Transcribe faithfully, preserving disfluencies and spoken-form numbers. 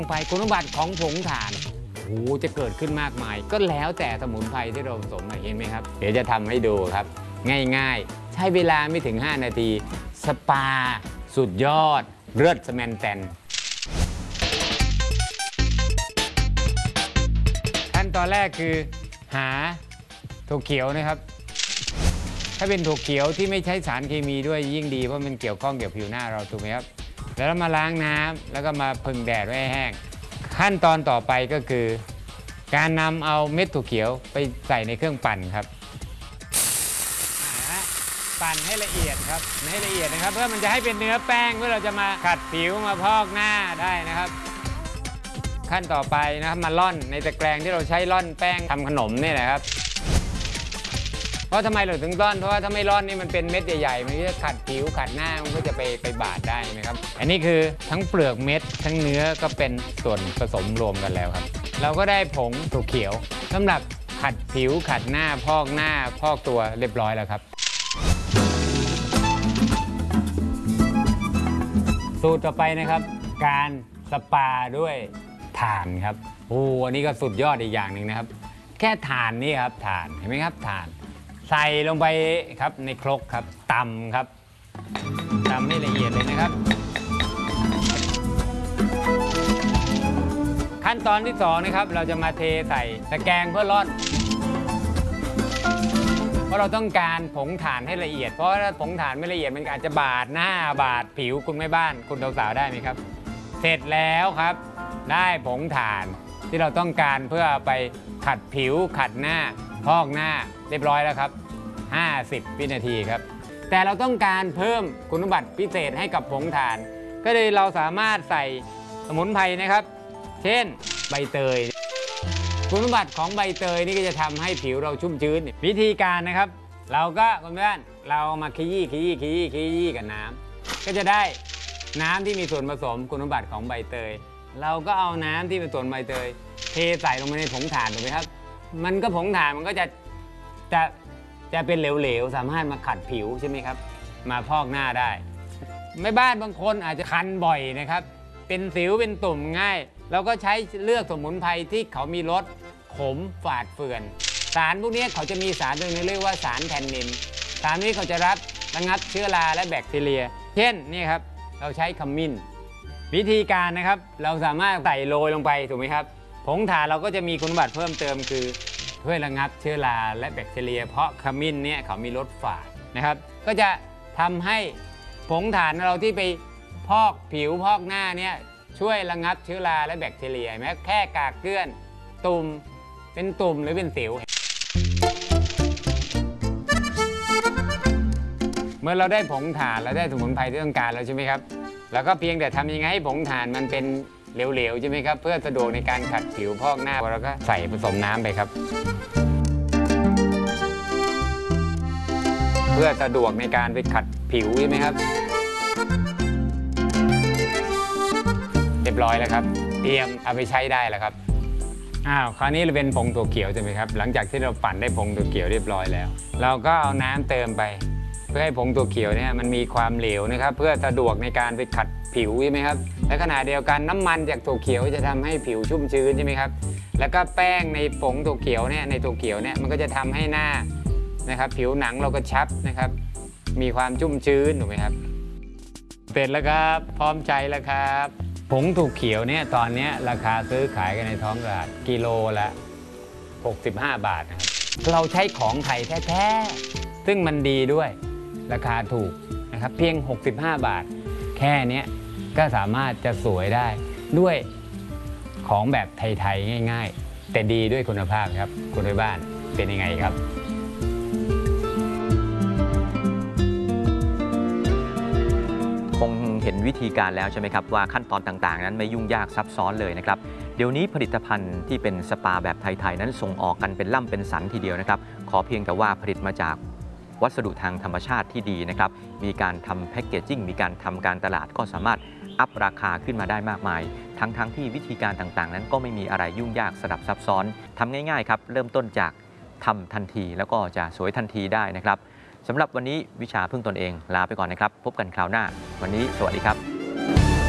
ไปคุณสมบัติของผงถ่านโอ้โหจะเกิดขึ้นมากมายก็แล้วแต่สมุนไพรที่เราผสมเห็นไหมครับเดี๋ยวจะทำให้ดูครับง่ายๆใช้เวลาไม่ถึงห้านาทีสปาสุดยอดเลิศสแมนแตนขั้นตอนแรกคือหาถั่วเขียวนะครับถ้าเป็นถั่วเขียวที่ไม่ใช้สารเคมีด้วยยิ่งดีเพราะมันเกี่ยวข้องเกี่ยวกับผิวหน้าเราถูกไหมครับแล้วเรามาล้างน้ำแล้วก็มาพึ่งแดดไว้ให้แห้งขั้นตอนต่อไปก็คือการนำเอาเม็ดถั่วเขียวไปใส่ในเครื่องปั่นครับปั่นให้ละเอียดครับให้ละเอียดนะครับเพื่อมันจะให้เป็นเนื้อแป้งเพื่อเราจะมาขัดผิวมาพอกหน้าได้นะครับขั้นต่อไปนะครับมาล่อนในตะแกรงที่เราใช้ล่อนแป้งทำขนมนี่แหละครับเพราะทำไมเราถึงร่อนเพราะว่าถ้าไม่ร่อนนี่มันเป็นเม็ดใหญ่ๆมันก็จะขัดผิวขัดหน้ามันก็จะไปไปบาดได้นะครับอันนี้คือทั้งเปลือกเม็ดทั้งเนื้อก็เป็นส่วนผสมรวมกันแล้วครับเราก็ได้ผงถั่วเขียวสำหรับขัดผิวขัดหน้าพอกหน้าพอกตัวเรียบร้อยแล้วครับสูตรต่อไปนะครับการสปาด้วยถ่านครับโอ้อันนี้ก็สุดยอดอีกอย่างหนึ่งนะครับแค่ถ่านนี่ครับถ่านเห็นไหมครับถ่านใส่ลงไปครับในครกครับตำครับตำให้ละเอียดเลยนะครับขั้นตอนที่สองนะครับเราจะมาเทใส่ตะแกรงเพื่อร่อนเพราะเราต้องการผงถ่านให้ละเอียดเพราะถ้าผงถ่านไม่ละเอียดมันอาจจะบาดหน้าบาดผิวคุณแม่บ้านคุณสาวๆได้ไหมครับเสร็จแล้วครับได้ผงถ่านที่เราต้องการเพื่อไปขัดผิวขัดหน้าพอกหน้าเรียบร้อยแล้วครับห้าสิบวินาทีครับแต่เราต้องการเพิ่มคุณสมบัติพิเศษให้กับผงถ่านก็เลยเราสามารถใส่สมุนไพรนะครับเช่นใบเตยคุณสมบัติของใบเตยนี่ก็จะทำให้ผิวเราชุ่มชื้นวิธีการนะครับเราก็คุณเพื่อนเรามาขยี้ขยี้ขยี้ขยี้กับน้ำก็จะได้น้ำที่มีส่วนผสมคุณสมบัติของใบเตยเราก็เอาน้ำที่เป็นส่วนใบเตยเทใส่ลงไปในผงถ่านถูกไหมครับมันก็ผงถ่านมันก็จะจะจะเป็นเหลวๆสามารถมาขัดผิวใช่ไหมครับมาพอกหน้าได้แม่บ้านบางคนอาจจะคันบ่อยนะครับเป็นสิวเป็นตุ่มง่ายเราก็ใช้เลือกสมุนไพรที่เขามีรสขมฝาดเฟือนสารพวกนี้เขาจะมีสารตัวนึงเรียกว่าสารแทนนินสารนี้เขาจะรับระงับเชื้อราและแบคทีเรียเช่นนี่ครับเราใช้ขมิ้นวิธีการนะครับเราสามารถใส่โรยลงไปถูกไหมครับผงถ่านเราก็จะมีคุณสมบัติเพิ่มเติมคือช่วยระงับเชื้อราและแบคทีเรียเพราะขมิ้นเนี่ยเขามีรสฝาดนะครับก็จะทำให้ผงถ่านเราที่ไปพอกผิวพอกหน้าเนี่ยช่วยระงับเชื้อราและแบคทีเรียแม้แค่กากเกลื่อนตุ่มเป็นตุ่มหรือเป็นสิวเมื่อเราได้ผงถ่านเราได้สมุนไพรที่ต้องการแล้วใช่ไหมครับแล้วก็เพียงแต่ทำยังไงให้ผงถ่านมันเป็นเหลวๆใช่ไหมครับเพื่อสะดวกในการขัดผิวพอกหน้าเราก็ใส่ผสมน้ำไปครับเพื่อสะดวกในการไปขัดผิวใช่ไหมครับเรียบร้อยแล้วครับเตรียมเอาไปใช้ได้แล้วครับอ้าวคราวนี้เราเป็นผงถั่วเขียวใช่ไหมครับหลังจากที่เราปั่นได้ผงถั่วเขียวเรียบร้อยแล้วเราก็เอาน้ำเติมไปเพื่อให้ผงถั่วเขียวเนี่ยมันมีความเหลวนะครับเพื่อสะดวกในการไปขัดผิวใช่ไหมครับและขณะเดียวกันน้ำมันจากถั่วเขียวจะทำให้ผิวชุ่มชื้นใช่ไหมครับแล้วก็แป้งในผงถั่วเขียวเนี่ยในถั่วเขียวเนี่ยมันก็จะทำให้หน้านะครับผิวหนังเราก็ชับนะครับมีความชุ่มชื้นถูกไหมครับเสร็จแล้วครับพร้อมใจแล้วครับผงถั่วเขียวเนี่ยตอนนี้ราคาซื้อขายกันในท้องตลาดกิโลละหกสิบห้าบาทนะครับเราใช้ของไทยแท้ๆซึ่งมันดีด้วยราคาถูกนะครับเพียงหกสิบห้าบาทแค่นี้ก็สามารถจะสวยได้ด้วยของแบบไทยๆง่ายๆแต่ดีด้วยคุณภาพครับคุณที่บ้านเป็นยังไงครับคงเห็นวิธีการแล้วใช่ไหมครับว่าขั้นตอนต่างๆนั้นไม่ยุ่งยากซับซ้อนเลยนะครับเดี๋ยวนี้ผลิตภัณฑ์ที่เป็นสปาแบบไทยๆนั้นส่งออกกันเป็นล่ำเป็นสันทีเดียวนะครับขอเพียงแต่ว่าผลิตมาจากวัสดุทางธรรมชาติที่ดีนะครับมีการทำแพ็กเกจจิ้งมีการทำการตลาดก็สามารถอัพราคาขึ้นมาได้มากมายทั้งๆ ท, ที่วิธีการต่างๆนั้นก็ไม่มีอะไรยุ่งยากสลับซับซ้อนทำง่ายๆครับเริ่มต้นจากทำทันทีแล้วก็จะสวยทันทีได้นะครับสำหรับวันนี้วิชาพึ่งตนเองลาไปก่อนนะครับพบกันคราวหน้าวันนี้สวัสดีครับ